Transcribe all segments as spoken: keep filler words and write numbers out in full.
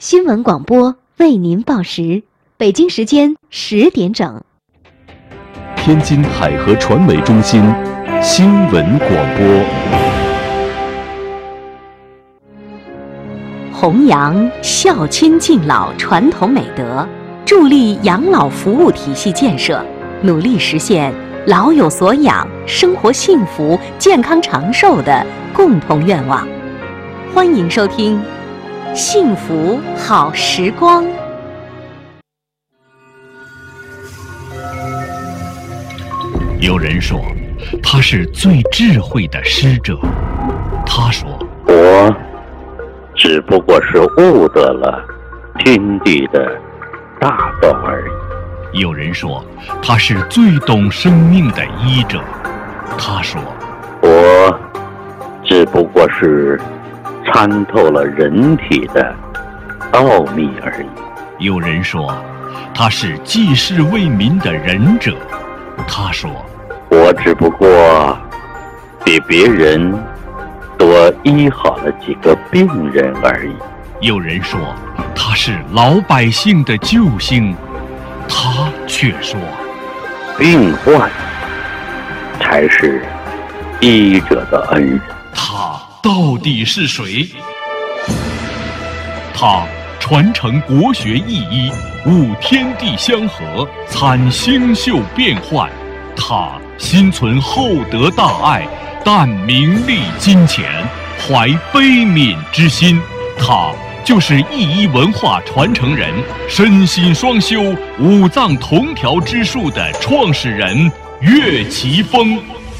新闻广播为您报时，北京时间十点整。 天津海河传媒中心新闻广播。 弘扬孝亲敬老传统美德，助力养老服务体系建设，努力实现老有所养、生活幸福、健康长寿的共同愿望。欢迎收听《幸福好时光》。 有人说，他是最智慧的师者。他说， 我只不过是悟得了天地的大道而已。 有人说，他是最懂生命的医者。他说， 我只不过是参透了人体的奥秘而已。 有人说，他是济世为民的仁者。他说， 我只不过比别人多医好了几个病人而已。 有人说，他是老百姓的救星。他却说， 病患才是医者的恩人。 他到底是谁？他传承国学意医，悟天地相合，参星宿变幻。他心存厚德大爱，淡名利金钱，怀悲悯之心。他就是意医文化传承人，身心双修、五脏同调之术的创始人岳奇峰。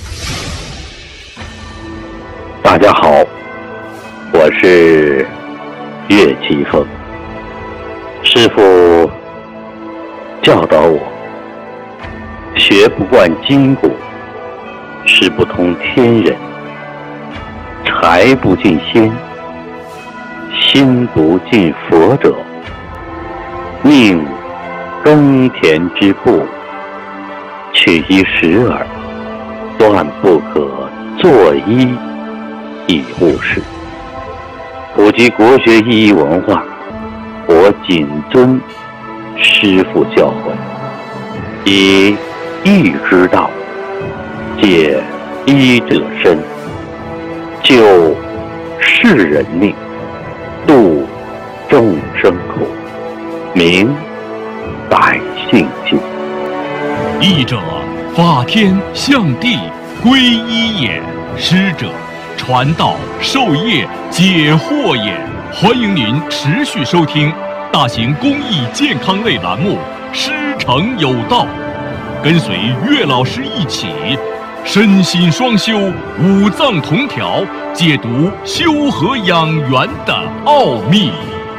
大家好，我是岳奇峰。师父教导我，学不惯筋骨，识不通天人，财不进仙，心不进佛者，宁耕田之步，取一时耳，断不可作医以务事。普及国学意义文化，我谨遵师父教诲，以义之道借医者身，救世人命，度众生苦，明百姓心。 医者，法天象地，归一也；师者，传道授业解惑也。欢迎您持续收听大型公益健康类栏目《师承有道》，跟随岳老师一起身心双修、五脏同调，解读修和养元的奥秘。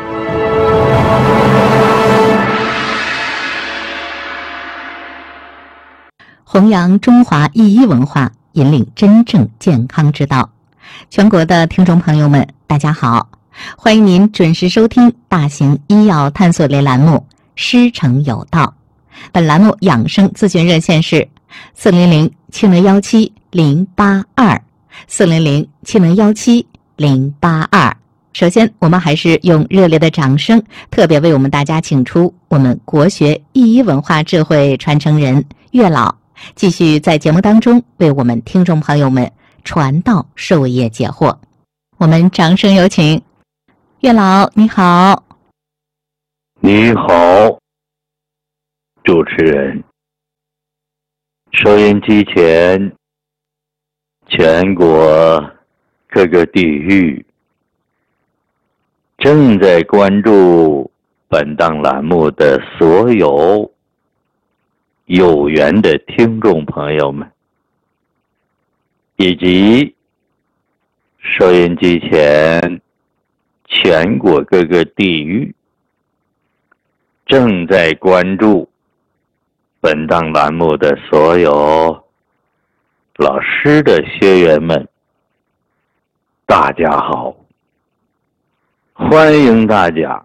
弘扬中华医医文化，引领真正健康之道。全国的听众朋友们，大家好，欢迎您准时收听大型医药探索类栏目《师承有道》。本栏目养生咨询热线是四零零七零幺七零八二，四零零七零幺七零八二。首先，我们还是用热烈的掌声，特别为我们大家请出我们国学意医文化智慧传承人岳老，继续在节目当中为我们听众朋友们传道授业解惑。我们掌声有请岳老，你好。 你好，主持人。收音机前，全国各个地域正在关注本档栏目的所有有缘的听众朋友们，以及收音机前全国各个地域正在关注本档栏目的所有老师的学员们，大家好，欢迎大家。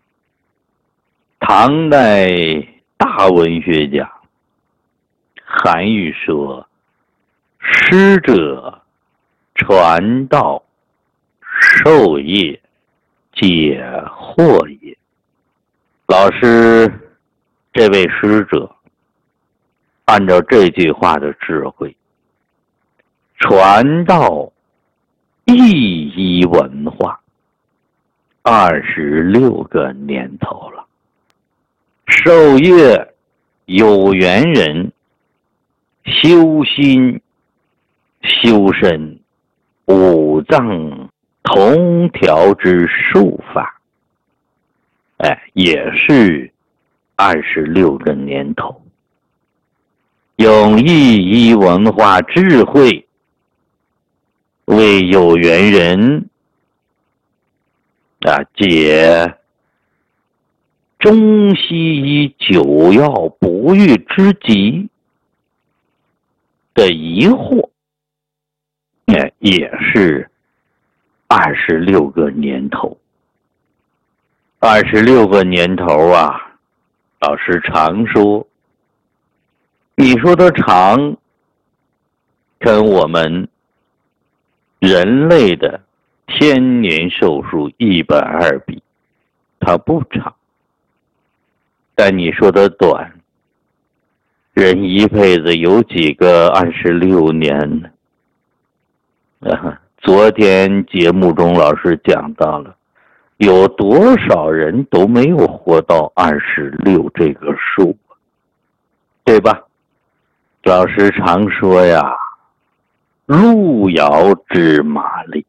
唐代大文学家韩愈说，师者，传道授业解惑也。老师这位师者，按照这句话的智慧，传道意义文化二十六个年头了。授业有缘人，修心修身五脏同调之术法，哎，也是二十六个年头。用意义文化智慧为有缘人啊解中西医九药不愈之急的疑惑，哎，也是二十六个年头。二十六个年头啊，老师常说，你说的长，跟我们人类的天年寿数一百二比，它不长。但你说的短，人一辈子有几个二十六年呢？啊，昨天节目中老师讲到了，有多少人都没有活到二十六这个数，对吧？老师常说呀，路遥知马力，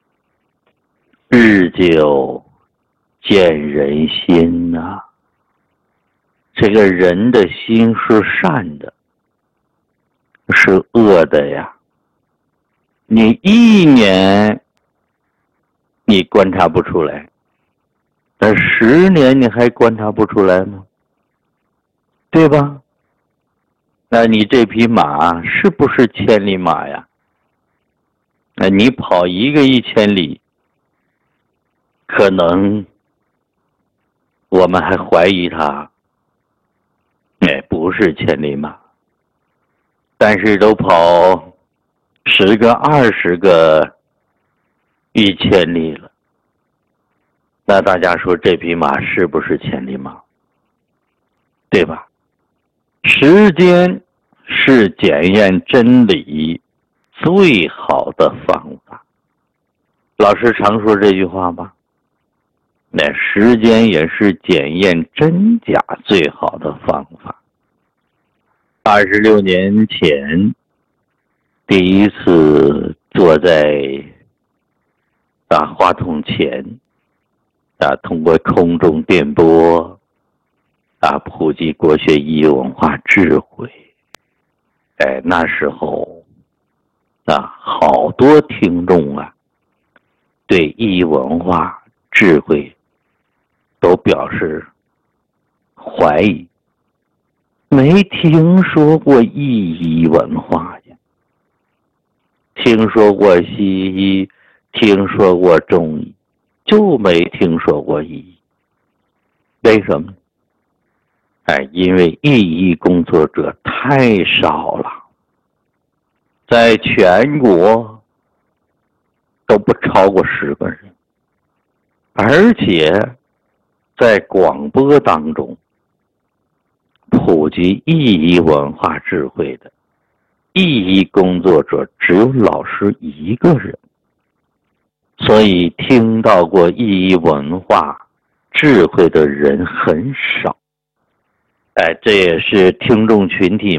日久见人心呐、啊。这个人的心是善的，是恶的呀。你一年你观察不出来，但十年你还观察不出来吗？对吧？那你这匹马是不是千里马呀？那你跑一个一千里，可能我们还怀疑它哎，不是千里马，但是都跑十个、二十个一千里了。那大家说这匹马是不是千里马？对吧？时间是检验真理最好的方法。老师常说这句话吧。那时间也是检验真假最好的方法。二十六年前，第一次坐在啊话筒前，啊通过空中电波，啊普及国学意义文化智慧。哎，那时候啊，好多听众啊，对意义文化智慧都表示怀疑，没听说过意义文化呀，听说过西医，听说过中医，就没听说过意义。为什么？哎，因为意义工作者太少了，在全国都不超过十个人，而且在广播当中普及意义文化智慧的意义工作者只有老师一个人，所以听到过意义文化智慧的人很少。哎，这也是听众群体